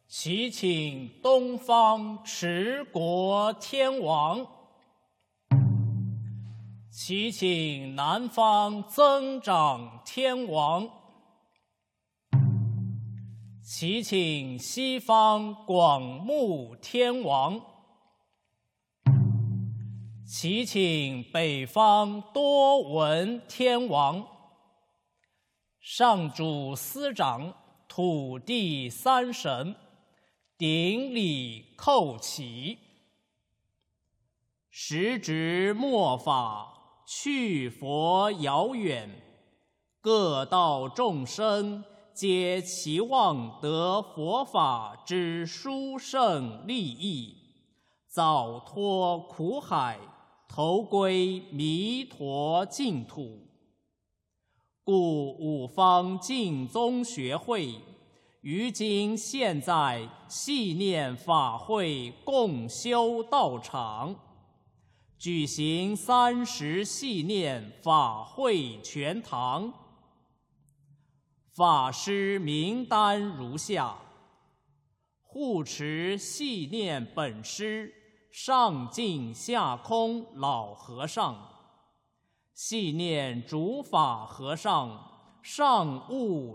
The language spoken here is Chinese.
祈请东方持国天王，祈请南方增长天王，祈请西方广目天王，祈请北方多闻天王。上主司掌土地三神，顶礼叩起。时值末法，去佛遥远，各道众生皆期望得佛法之殊胜利益，早脱苦海，投归弥陀净土。故五方净宗学会于今现在系念法会共修道场，举行30系念法会全堂。法师名单如下：护持系念本师上净下空老和尚，系念主法和尚上悟